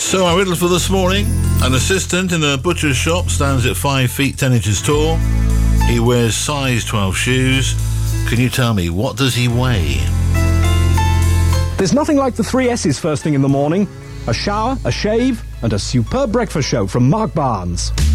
So our riddle for this morning. An assistant in a butcher's shop stands at 5 feet 10 inches tall. He wears size 12 shoes. Can you tell me, what does he weigh? There's nothing like the 3 S's first thing in the morning. A shower, a shave, and a superb breakfast show from Mark Barnes.